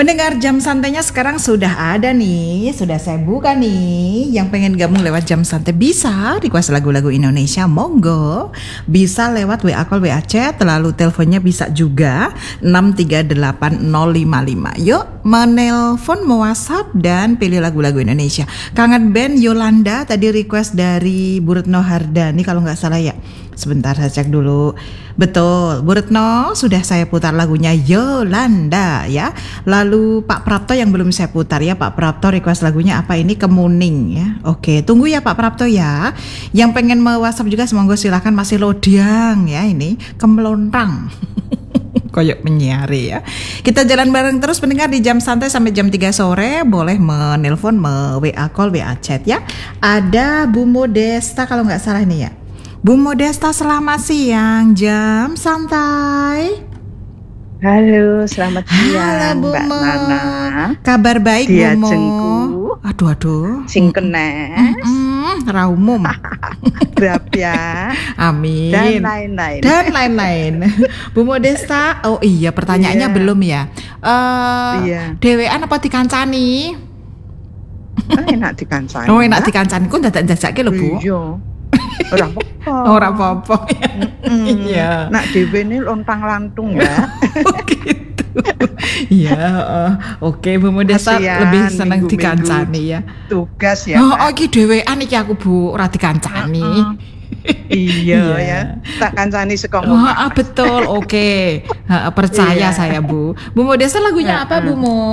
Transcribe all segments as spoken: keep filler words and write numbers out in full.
Pendengar jam santainya sekarang sudah ada nih, sudah saya buka nih. Yang pengen gabung lewat jam santai bisa request lagu-lagu Indonesia, monggo. Bisa lewat W A call, W A chat, lalu teleponnya bisa juga enam tiga delapan nol lima lima. Yuk menelpon, mau WhatsApp dan pilih lagu-lagu Indonesia. Kangen band Yolanda tadi request dari Bu Retno Hardani kalau nggak salah ya. Sebentar saya cek dulu. Betul, Bu Retno sudah saya putar lagunya Yolanda ya. Lalu Pak Prapto yang belum saya putar ya. Pak Prapto request lagunya apa ini? Kemuning ya. Oke, tunggu ya Pak Prapto ya. Yang pengen me WhatsApp juga semoga silakan, masih loading ya ini. Kemelontang. Koyok menyiari ya. Kita jalan bareng terus pendengar di jam santai sampai jam tiga sore. Boleh menelpon, me W A call, W A chat ya. Ada Bu Modesta kalau nggak salah ini ya. Bu Modesta, selamat siang, jam santai. Halo, selamat siang. Halo Bu Mbak Mo. Nana. Kabar baik Dia Bu Mo. jengku. Aduh aduh. Sing kenes. Mm-mm, raumum. Grab ya. Amin. Dan lain-lain. Dan lain-lain. Bu Modesta, oh iya pertanyaannya Iya. belum ya. Eh, Iya. Dewean apa dikancani? Ah, enak dikancani. Oh enak dikancani, kok dadak jajake lho Bu. Iya. Ora apa-apa. Ora apa-apa. Mm. Iya. Nak dhewe ini lontang lantung ya. Oh gitu. Iya, uh, oke Bu Modesta Kasihan, lebih senang minggu-minggu dikancani ya. Tugas ya. Oh, Mbak. oh iki dhewean iki aku Bu, ora dikancani. Uh-uh. Iya Iya. ya. Tak kancani saka Oh, ngomong. ah, betul. Oke. Ha, percaya Iya. saya, Bu. Bu Modesta lagunya apa, Bu Mo?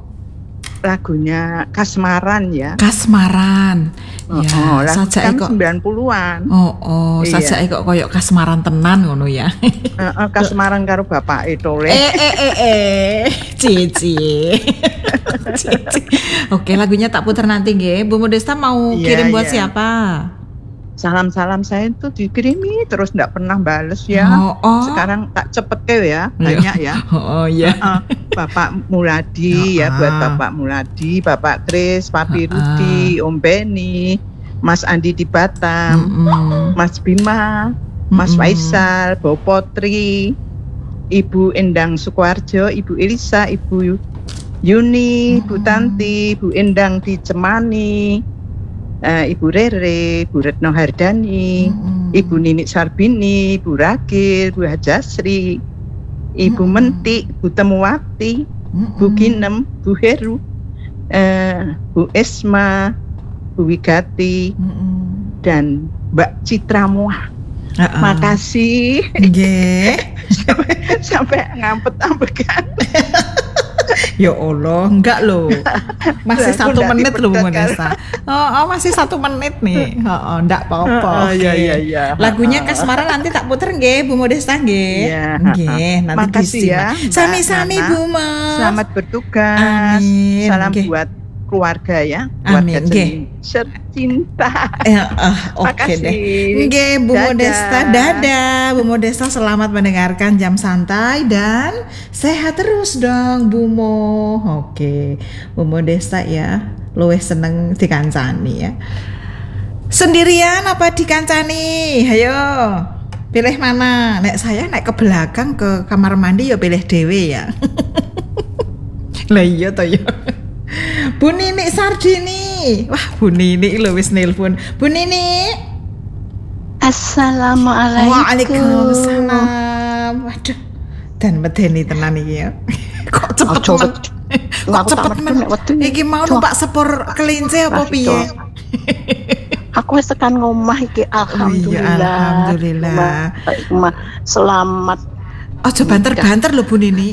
Lagunya Kasmaran ya. Kasmaran. Oh, Ya, lagu sajake kan kok. sembilan puluhan. Oh, oh, Iya. sajake kok koyo kasmaran tenan ngono ya. Heeh, kasmaran karo bapak itu le. eh eh eh eh Cici. Cici. Oke, lagunya tak putar nanti nggih. Bu Modesta mau Iya, kirim buat iya. siapa? Salam-salam saya itu dikirimi terus nggak pernah bales ya. Oh, oh. Sekarang tak cepet ke ya, Iya. banyak ya. Oh iya. Heeh, Bapak Muladi ya, Ah. buat Bapak Muladi, Bapak Kris, Papi Ah. Rudi, Om Beni, Mas Andi di Batam, Mm-mm. Mas Bima, Mas Mm-mm. Faisal, Bo Potri, Ibu Endang Sukoharjo, Ibu Elisa, Ibu Yuni, Bu Tanti, Bu Endang di Cemani, eh, Ibu Rere, Bu Retno Hardani, Mm-mm. Ibu Ninik Sarbini, Bu Rakil, Bu Hajasri, Ibu Mm-mm. Mentik, Bu Temuwati, Mm-mm. Bu Kinem, Bu Heru, eh, Bu Esma, Bu Wigati, Mm-mm. dan Mbak Citra Muah. Ah-ah. Makasih. Nggih. sampai, sampai ngampet-ampekan. Ya Allah, enggak loh. Masih Aku satu nggak menit loh Bu dipedet, Modesta. Oh, oh, masih satu menit nih. Oh, oh enggak apa-apa. Oh, iya, Oke. iya, iya. Lagunya Oh. Kasmaran nanti tak puter nggih Bu Modesta nggih. Iya, Nggih, nanti makasih ya, disimak. Mbak Sami-sami Nana. Bu Mo. Selamat bertugas. Amin. Salam Oke. buat keluarga ya. Amin, Keluarga nggih. tercinta. Eh, ah, oke Makasih. deh. Nggih, Bu Dadah. Modesta, dadah. Bu Modesta selamat mendengarkan jam santai dan sehat terus dong Bu Mo. Oke. Bu Modesta ya, luwih seneng dikancani ya. Sendirian apa dikancani? Ayo. Pilih mana? Nek saya naik ke belakang ke kamar mandi ya pilih dewe ya. Lah iya toh ya. Bu Nini Sardini. Wah, Bu Nini lho wis nelpon. Bu Nini. Assalamualaikum. Waalaikumsalam. Waduh. Dan medeni tenan iki ya. Kok cepet Ojo men. wed- Kok Aku tak cepet medun men. nek wedi. Iki mau Cuk. numpak sepur kelinci apa Nah, piye? itu. Aku wis tekan ngomah iki alhamdulillah. alhamdulillah. Ma- ma- Selamat. Ojo banter-banter lho Bu Nini.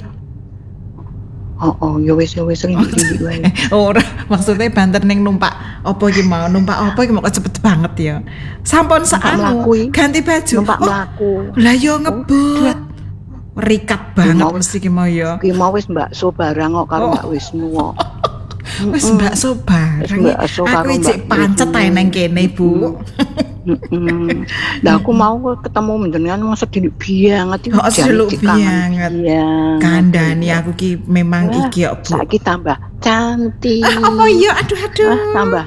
Oh, oh, ya wis ya wis rindik-rindik wae. Eh, ora, maksudnya banter ning numpak apa iki mau? Numpak apa iki mau kok cepet banget ya. Sampun seanu mlaku iki. ganti baju. Numpak Oh, mlaku. lah yo ngebut. Rikat banget mau- mesti ki mau ya. Ki mau wis bakso barang kok karo Oh. Mbak Wisnu kok. Wis Mm-mm. bakso bareng. Wis bakso Aku karo ijik Mbak pancet Wisnu. ae nang kene, Bu. Mm-mm. Lah aku mau ketemu menjenengan mau sedih banget iki. Oh, jam sedih iki kangen banget. banget. Kandhani aku ki memang Wah, iki ya, Bu. Saiki tambah cantik. Ah, apa iya? Aduh aduh. Ah, tambah seger.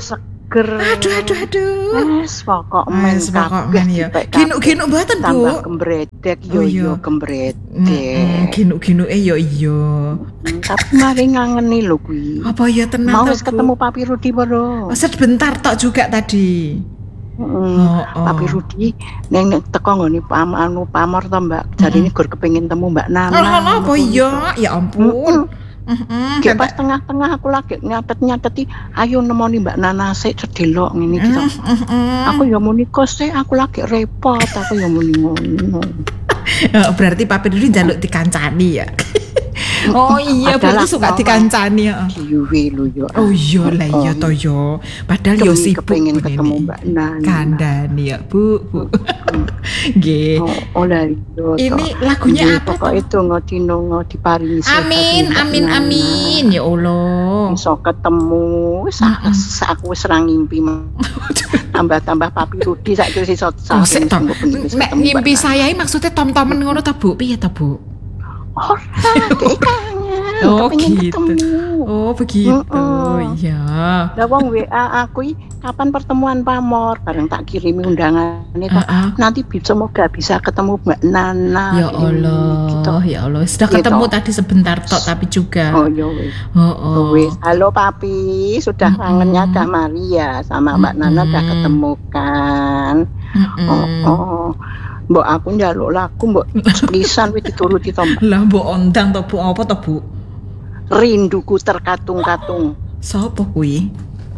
seger. Aduh aduh aduh. Wes pokok men Wes pokok kabeh men ya. dipek Ginu-ginu mboten, Bu. tambah kembredek yo Oh, iya. yo Mm, kembredek. ginu-ginu eh yo iya. Hmm, Tapi mari ngangeni lho kuwi. Apa ya tenan Mau to, wis Bu? ketemu Papi Rudi baru. Oh, sebentar tok juga tadi. Heeh. Oh, oh. Papi Rudi neng neng teko nggone pam anu pamor to Mbak. Jarine gur kepengin temu Mbak Nana. Oh, apa iya? Ya ampun. Heeh. Heeh. Kayak pas tengah-tengah aku lagi nyatet-nyateti, ayo nemoni Mbak Nana sik cedelok ngene iki to. Aku ya muni kos sik, aku lagi repot, aku ya muni ngono. Berarti Papi Rudi njaluk dikancani ya. Oh iya, Adalah berarti suka ngomong. dikancani ya. Kiwi lu yo. Oh iya lah iya to yo. Padahal yo Demi sibuk kepengin Bu ketemu Nini. Mbak Nana. Kandani ya, Bu. Bu. Nggih. Oh, oleh itu. Ini lagunya apa Pokok tuh? itu ngoti nongo diparingi sehat Amin, Mbak amin, Nana. amin. Ya Allah. Iso ketemu wis aku wis ra ngimpi tambah-tambah Papi Rudi saiki wis iso Oh, sik to. Nek ngimpi saya ini maksudnya tom-tomen ngono ta, Bu? Piye ta, Bu? ora dhek kangen Oh, kepengin gitu. ketemu. Oh, begitu. Heeh. Iya. Lah wong W A aku iki kapan pertemuan pamor bareng tak kirimi undangane kok. Heeh. Nanti bisa semoga bisa ketemu Mbak Nana. Ya ini, Allah, gitu. ya Allah. Sudah Gitu. ketemu tadi sebentar tok tapi juga. Oh ya wis. Oh, oh. Wis, halo Papi, sudah Mm-mm. kangennya dah Maria sama Mbak Nana udah Mm-mm. ketemu kan. Mm-mm. Oh, oh. Mbok aku njaluk lagu mbok sepisan wis dituruti to Mbak. Lah mbok ondang to Bu apa to Bu? Rinduku terkatung-katung. Sopo kuwi?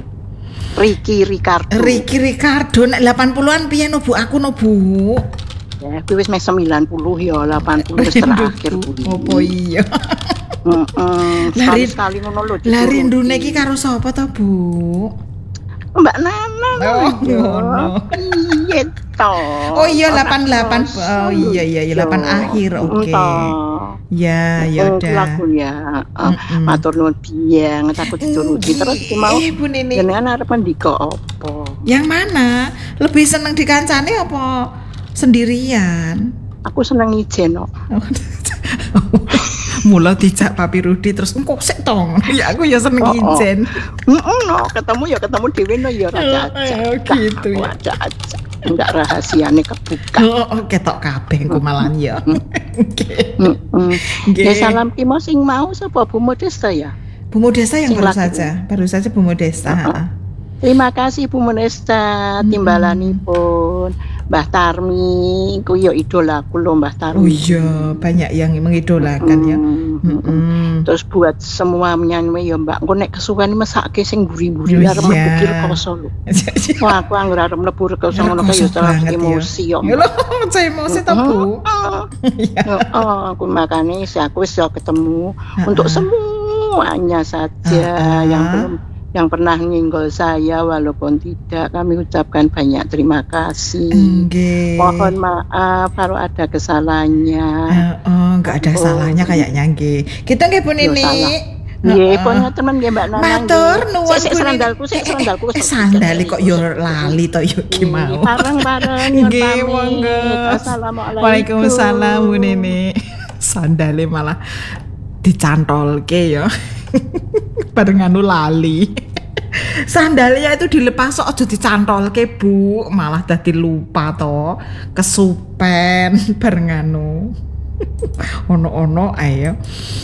Ricky Ricardo. Ricky Ricardo nek delapan puluhan piye no Bu? Aku no Bu. Ya, kuwi wis meh sembilan puluh ya, delapan puluh wis terakhir kuwi. Apa iya? Heeh. Lari- Sekali-sekali ngono lho. Lah dituruti. rindune iki karo sapa to Bu? Mbak Nana. Oh, lho. ngono. Piye to? Oh iya Ora delapan puluh delapan. kroso Oh iya iya iya, delapan lho. akhir. Oke. Entah. Ya ya Oh, udah. lagu ya. Uh, Mm-mm. matur nuwun biyen aku dituruti terus iki mau Eh Bu Nini. jenengan arep ndika apa? Yang mana? Lebih seneng dikancane apa sendirian? Aku seneng ijen kok. Mula dijak Papi Rudi terus engko sik tong. Ya aku ya seneng Oh, oh. ijen. Heeh no, ketemu ya ketemu dhewe no ya ora Oh, ajak. oh, gitu ya. Ajak ajak. Enggak rahasiane kebuka. Oh, oh ketok kabeh engko malan ya. Oke. Heeh. Nggih. Ya salam ki mau sing mau sapa Bu Modesta ya? Bu Modesta yang Sing baru lagu. saja, baru saja Bu Modesta. Oh, oh. Terima kasih Bu Modesta, timbalanipun Mbah Tarmi, ku yo idolaku lho Mbah Tarmi. Oh iya, banyak yang mengidolakan ya. Mm, Mm-mm. Terus buat semua menyanyi ya Mbak, engko nek kesukaan mesake sing buri-buri Oh, arep iya. mlebu rekoso lho. Wah, aku anggere arep mlebu rekoso ngono kaya Rekoso terus banget ya. emosi yo. Ya lho, saya emosi to Bu. Iya. Heeh, aku makane sih aku wis ketemu Heeh. untuk semuanya saja Heeh. yang belum yang pernah nyenggol saya walaupun tidak kami ucapkan banyak terima kasih. Nggih. Mohon maaf kalau ada kesalahannya. Oh, enggak ada Oh. salahnya kayaknya nggih. Kita nggih Bu Yo, Nini. salah. Nggih, Heeh. pokoknya teman nggih Mbak Nana. Matur nggih. nuwun Sik, sik, Bu Nini. sandalku, sik Eh, eh, sandalku. eh, sandali kok yo lali to yo ki mau. Bareng-bareng nyun Nggih, pamit. monggo. Assalamualaikum. Waalaikumsalam Bu Nini. Sandale malah dicantolke ya. Bareng anu lali. Sandalnya itu dilepas kok aja dicantolke Bu, malah dadi lupa to. Kesupen bareng anu. Ono-ono ayo.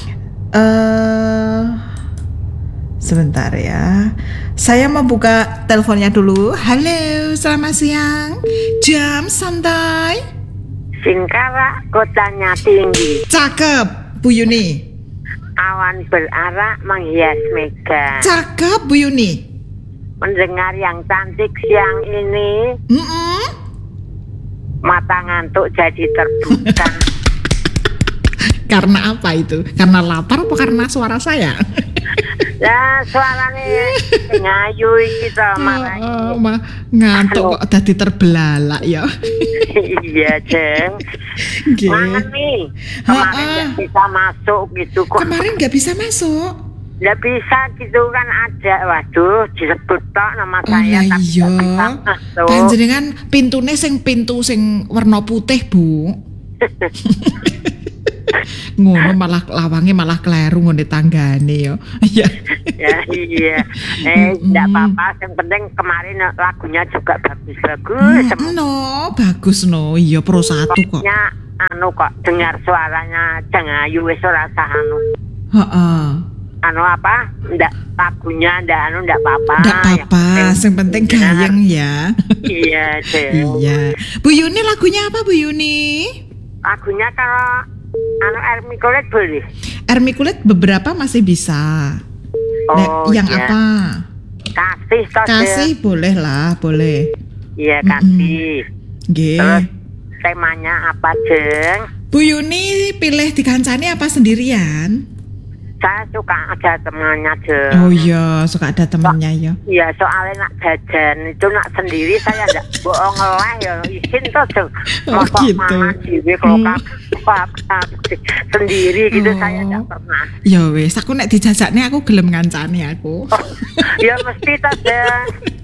Eh sebentar ya. Saya mau buka teleponnya dulu. Halo, selamat siang. Jam santai. Singkara kotanya tinggi, Cakep, Bu Yuni. awan berarak menghias mega. Cakep, Bu Yuni. Mendengar yang cantik siang ini, Mm-mm. mata ngantuk jadi terbuka. Karena apa itu? Karena lapar apa karena suara saya? Ya suaranya ngayu kita malah. Oh, ma, ngantuk kok dadi terbelalak ya. Iya Jeng. Nggih. Mana nih? Kemarin Ha-ha. nggak bisa masuk gitu kok. Kemarin nggak bisa masuk. Nggak bisa gitu kan ada. Waduh disebut tok nama Oh saya lah tapi iya. nggak bisa masuk. Panjenengan pintune sing pintu sing warna putih, Bu. Ngono malah lawange malah kleru ngene tanggane yo. Iya. Ya iya. Eh enggak apa-apa, yang penting kemarin lagunya juga bagus-bagus. Mm, no, bagus no. Iya pro satu kok. Pokoknya anu kok dengar suaranya Jangayu wis ora sah anu. Heeh. Anu apa? Ndak lagunya ndak anu ndak apa-apa. Ndak apa-apa, yang penting gayeng ya. Iya, Cek. Iya. Bu Yuni lagunya apa Bu Yuni? Lagunya kalau anu Ermi Kulit boleh. Ermi Kulit beberapa masih bisa. Oh, Nah, yang iya. apa? Kasih toh, Cek. Kasih boleh lah, boleh. Iya, Mm-mm. kasih. Nggih. Terus temanya apa, Jeng? Bu Yuni pilih dikancani apa sendirian? Saya suka ada temannya, Jeng. Oh iya, suka ada temennya ya. Iya, soalnya nak jajan itu nak sendiri saya enggak bohong ngeleh ya izin tuh, Jeng. Oh, Mosok gitu. mangan dhewe kalau Hmm. apa sendiri gitu Oh. saya enggak pernah. Ya wes, aku nek dijajakne aku gelem ngancani aku. Ya mesti toh, Jeng.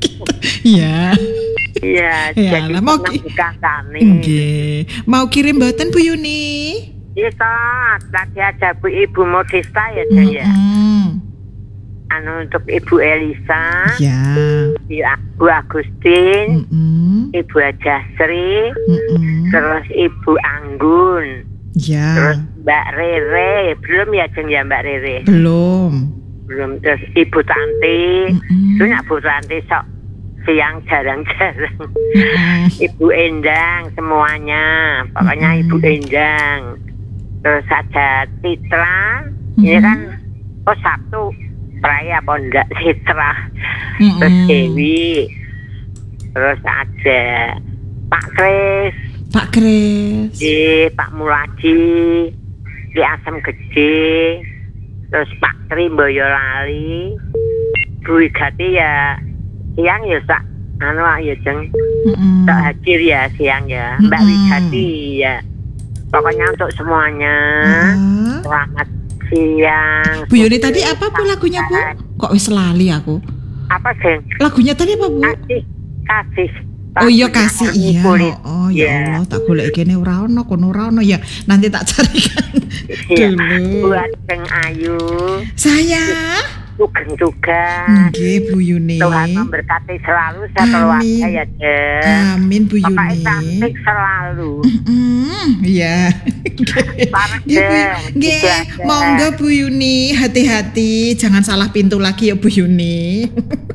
Iya. Iya, Ya jadi lah, mau pernah ki- dikasani. Nggih. Mau kirim mboten Bu Yuni? Iya, toh. Tadi ada Bu Ibu Modesta ya, Jeng ya. Mm-mm. Anu untuk Ibu Elisa, Ya. ya, Bu Agustin, Mm-mm. Ibu Ajasri, Mm-mm. terus Ibu Anggun, terus Ya. Mbak Rere, belum ya Jeng ya Mbak Rere, Belum. belum, terus Ibu Tanti, Mm-mm. itu nak Bu Tanti sok siang jarang-jarang, Mm-mm. Ibu Endang semuanya, pokoknya Mm-mm. Ibu Endang, terus ada Citra, ini Mm-mm. kan, oh Sabtu, Raya apa enggak Citra, terus Mm-mm. Dewi, terus ada Pak Kris, Pak Kris. di Pak Muladi, di Asam Gede, terus Pak Tri Boyolali, Bu Igati ya siang ya sak anu ya Jeng, Mm-mm. sak hadir ya siang ya, Mbak Mm-mm. Wigati ya, pokoknya untuk semuanya Ah. selamat siang. Bu Yuni tadi apa Bu lagunya Bu? Kok wis lali aku. Apa Jeng? Lagunya tadi apa Bu? Kasih, kasih. Oh iya Lagunya kasih Ermi iya. Kulit. Oh ya Iya. Allah, tak golek kene ora ono, kono ora ono ya. Nanti tak carikan Iya. dulu. Buat Jeng Ayu, Saya. Sugeng juga. Nggih Bu Yuni. Tuhan memberkati selalu saya Amin. keluarga ya Jeng. Amin Bu Pokoknya Yuni. cantik selalu. Mm, iya. Parah Nggih, Bu. Jeng. Nggih, Gitu aja. monggo Bu Yuni, hati-hati, jangan salah pintu lagi ya Bu Yuni.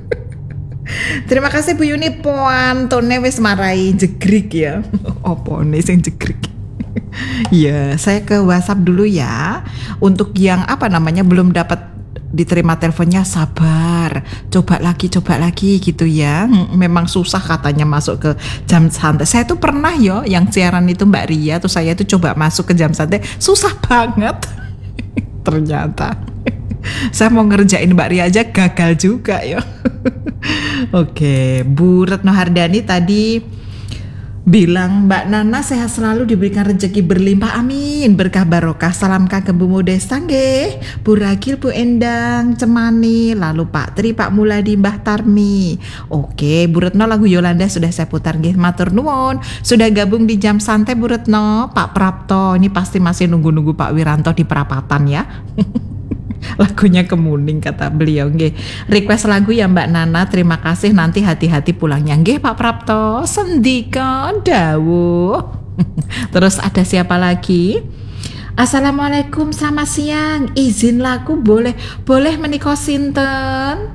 Terima kasih Bu Yuni, puantone wis marai jegrik ya. Opone sing jegrik. Iya, saya ke WhatsApp dulu ya. Untuk yang apa namanya belum dapat diterima teleponnya, sabar, coba lagi coba lagi gitu ya. Mm, memang susah katanya masuk ke jam santai. Saya tuh pernah yo yang siaran itu Mbak Ria, tuh saya tuh coba masuk ke jam santai, susah banget. Ternyata saya mau ngerjain Mbak Ria aja gagal juga ya. Oke, Bu Retno Hardani tadi bilang Mbak Nana sehat selalu, diberikan rezeki berlimpah, amin, berkah barokah. Salam kagem Bu Modesta nggih, Bu Ragil, Bu Endang, Cemani, lalu Pak Tri, Pak Muladi, Mbah Tarmi. Oke, Bu Retno lagu Yolanda sudah saya putar nggih, matur nuwun. Sudah gabung di jam santai Bu Retno. Pak Prapto ini pasti masih nunggu-nunggu Pak Wiranto di perapatan ya. Lagunya Kemuning kata beliau nggih. Request lagu ya Mbak Nana, terima kasih, nanti hati-hati pulangnya nggih Pak Prapto. Sendika dawuh. Terus ada siapa lagi? Assalamualaikum, selamat siang. Izin lagu boleh boleh menika sinten?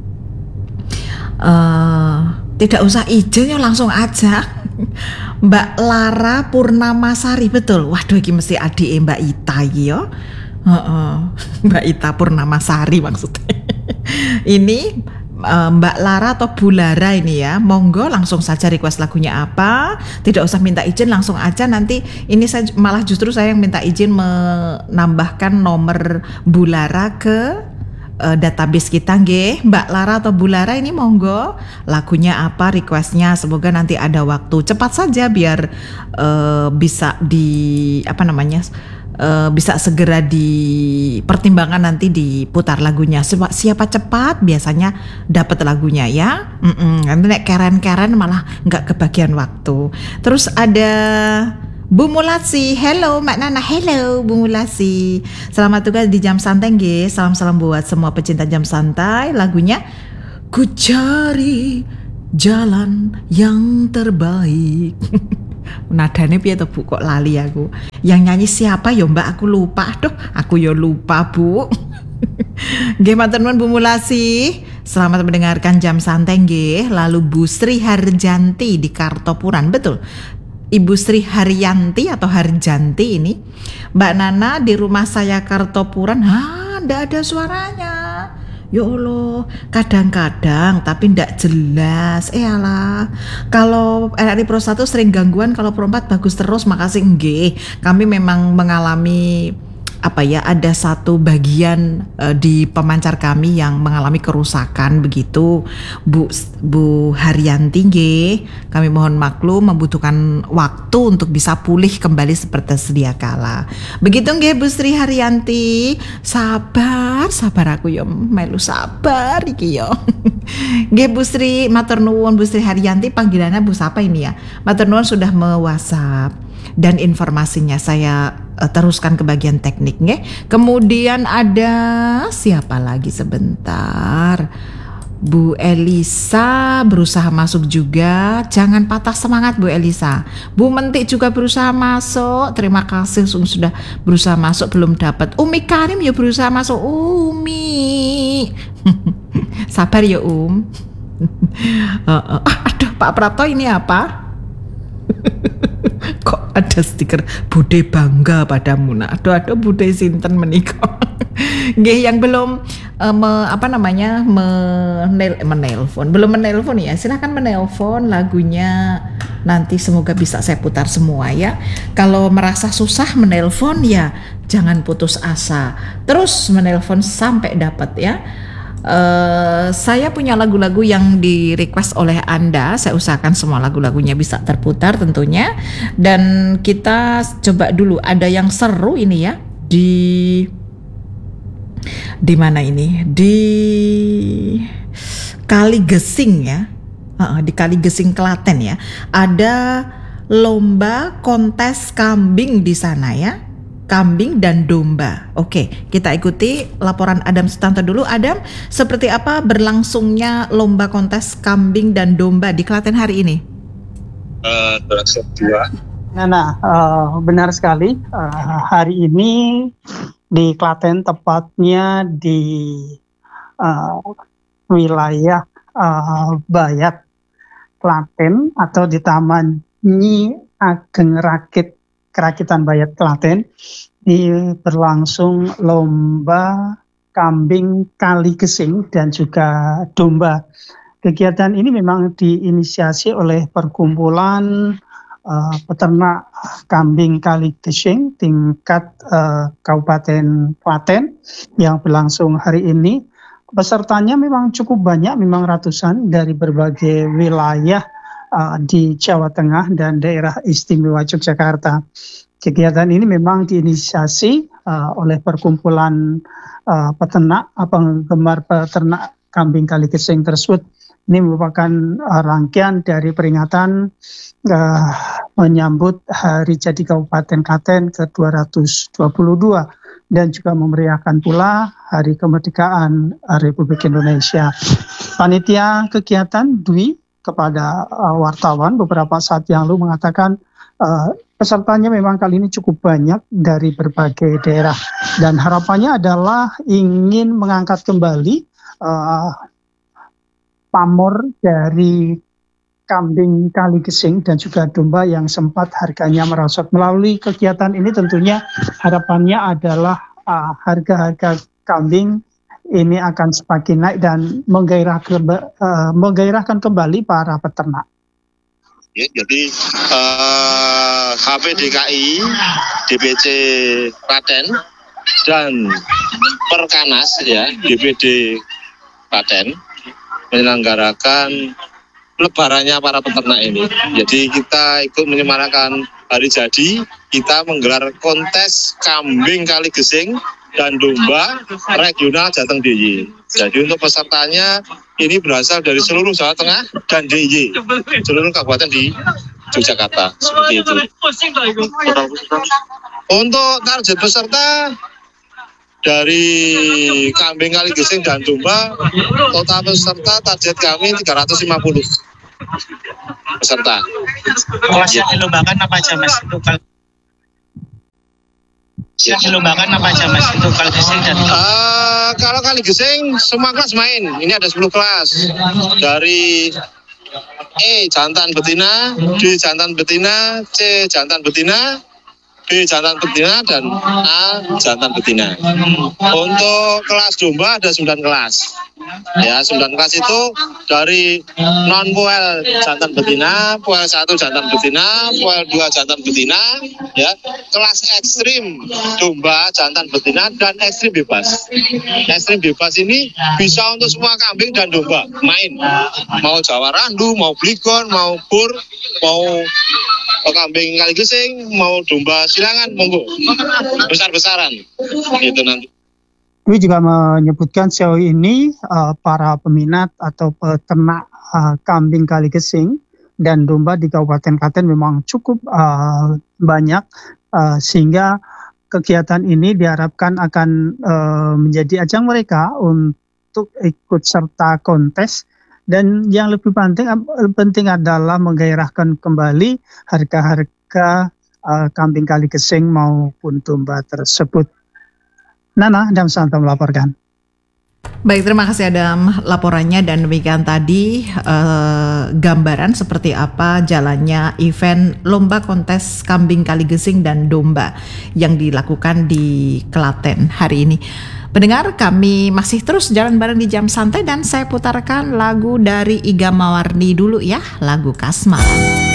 Uh, tidak usah izin ya, langsung aja. Mbak Lara Purnamasari, betul. Waduh iki mesti adik Mbak Ita iki ya. Heeh. Mbak Ita Purnamasari maksudnya. Ini uh, Mbak Lara atau Bu Lara ini ya, monggo langsung saja request lagunya apa, tidak usah minta izin, langsung aja. Nanti ini saya malah justru saya yang minta izin menambahkan nomor Bu Lara ke uh, database kita nggih. Mbak Lara atau Bu Lara ini monggo lagunya apa, requestnya, semoga nanti ada waktu cepat saja biar uh, bisa di apa namanya Uh, bisa segera dipertimbangkan nanti diputar lagunya. Siapa, siapa cepat biasanya dapat lagunya ya. Mm-mm. Nanti nek keren-keren malah nggak kebagian waktu. Terus ada Bu Mulasi, hello Mbak Nana, hello Bu Mulasi. Selamat tugas di Jam Santai nggih. Salam-salam buat semua pecinta Jam Santai. Lagunya Ku Cari Jalan Yang Terbaik. Nadane piye to Bu, kok lali aku. Yang nyanyi siapa ya Mbak, aku lupa. Aduh, aku ya lupa Bu. Nggih matur nuwun Bu Mulasi. Selamat mendengarkan Jam Santai nggih. Lalu Bu Sri Harjanti di Kartopuran, betul? Ibu Sri Haryanti atau Harjanti ini. Mbak Nana di rumah saya Kartopuran, ha, ndak ada suaranya. Ya Allah, kadang-kadang tapi ndak jelas. Eh alah, kalau R R I Pro satu sering gangguan, kalau Pro empat bagus terus, makasih nggih. Kami memang mengalami apa ya, ada satu bagian uh, di pemancar kami yang mengalami kerusakan begitu Bu Bu Haryanti nggih. Kami mohon maklum, membutuhkan waktu untuk bisa pulih kembali seperti sedia kala. Begitu nggih Bu Sri Haryanti. Sabar, sabar aku yo melu sabar iki yo. Nggih Bu Sri, matur nuwun Bu Sri Haryanti, panggilannya Bu siapa ini ya? Matur nuwun sudah me-WhatsApp. Dan informasinya saya uh, teruskan ke bagian teknik nggih. Kemudian ada siapa lagi sebentar? Bu Elisa berusaha masuk juga. Jangan patah semangat Bu Elisa. Bu Mentik juga berusaha masuk. Terima kasih sudah berusaha masuk, belum dapat. Umi Karim ya berusaha masuk. Umi. Sabar ya Um. uh, uh. Aduh Pak Prapto ini apa? Kok ada stiker Bude bangga padamu. Nah, aduh aduh Bude sinten menika. Nggih, yang belum uh, me, apa namanya menel, menelpon, belum menelpon ya, silahkan menelpon lagunya. Nanti semoga bisa saya putar semua ya. Kalau merasa susah menelpon ya jangan putus asa, terus menelpon sampai dapat ya. Uh, saya punya lagu-lagu yang di request oleh Anda. Saya usahakan semua lagu-lagunya bisa terputar tentunya. Dan kita coba dulu, ada yang seru ini ya di di mana ini, di Kali Gesing ya, uh, di Kali Gesing Klaten ya. Ada lomba kontes kambing di sana ya. Kambing dan domba. Oke, kita ikuti laporan Adam Sutanto dulu. Adam, seperti apa berlangsungnya lomba kontes kambing dan domba di Klaten hari ini? Uh, dua. Nah, nah uh, benar sekali. Uh, hari ini di Klaten, tepatnya di uh, wilayah uh, Bayat Klaten atau di Taman Nyi Ageng Rakit Kerakitan Bayat Klaten, di berlangsung lomba kambing Kali Gesing dan juga domba. Kegiatan ini memang diinisiasi oleh perkumpulan uh, peternak kambing Kali Gesing tingkat uh, Kabupaten Klaten yang berlangsung hari ini. Pesertanya memang cukup banyak, memang ratusan dari berbagai wilayah Uh, di Jawa Tengah dan daerah istimewa Yogyakarta. Kegiatan ini memang diinisiasi uh, oleh perkumpulan uh, peternak, penggemar peternak kambing Kali Gesing tersebut. Ini merupakan uh, rangkaian dari peringatan uh, menyambut Hari Jadi Kabupaten Klaten ke dua ratus dua puluh dua dan juga memeriahkan pula Hari Kemerdekaan Republik Indonesia. Panitia kegiatan Dwi kepada uh, wartawan beberapa saat yang lalu mengatakan uh, pesertanya memang kali ini cukup banyak dari berbagai daerah dan harapannya adalah ingin mengangkat kembali uh, pamor dari kambing Kali Gesing dan juga domba yang sempat harganya merosot. Melalui kegiatan ini tentunya harapannya adalah uh, harga-harga kambing ini akan semakin naik dan menggairahkan, uh, menggairahkan kembali para peternak. Ya, jadi uh, H P D K I, D P C Klaten dan Perkanas ya, D P D Klaten menyelenggarakan lebarannya para peternak ini. Jadi kita ikut menyemarakan hari jadi, kita menggelar kontes kambing Kali Gesing dan domba regional Jateng D I Y. Jadi untuk pesertanya ini berasal dari seluruh Jawa Tengah dan D I Y, seluruh kabupaten di Yogyakarta, seperti itu. Untuk target peserta dari kambing Kaligesing dan domba, total peserta target kami tiga ratus lima puluh peserta. Kelas yang dilombakan apa aja Mas? Itu kal- yang dilombakan apa aja Mas? Itu Kaligesing dan Uh, kalau Kaligesing semua kelas main. Ini ada sepuluh kelas. Dari E jantan betina, D jantan betina, C jantan betina, B jantan betina, dan A jantan betina. Untuk kelas domba ada sembilan kelas. Ya, sembilan kelas itu dari non puel jantan betina, puel satu jantan betina, puel dua jantan betina, ya. Kelas ekstrim domba jantan betina dan ekstrim bebas. Ekstrim bebas ini bisa untuk semua kambing dan domba main. Mau Jawa Randu, mau Bligon, mau Bur, mau kambing Kaligesing, mau domba silangan, monggo. Besar-besaran. Itu nanti. Dwi juga menyebutkan sejauh ini uh, para peminat atau peternak uh, kambing Kaligesing dan domba di Kabupaten Klaten memang cukup uh, banyak uh, sehingga kegiatan ini diharapkan akan uh, menjadi ajang mereka untuk ikut serta kontes, dan yang lebih penting penting adalah menggairahkan kembali harga-harga uh, kambing Kaligesing maupun domba tersebut. Nana, Adam Santo melaporkan. Baik, terima kasih Adam laporannya, dan demikian tadi eh, gambaran seperti apa jalannya event lomba kontes kambing Kaligesing dan domba yang dilakukan di Klaten hari ini. Pendengar, kami masih terus jalan bareng di Jam Santai dan saya putarkan lagu dari Iga Mawarni dulu ya, lagu Kasmaran.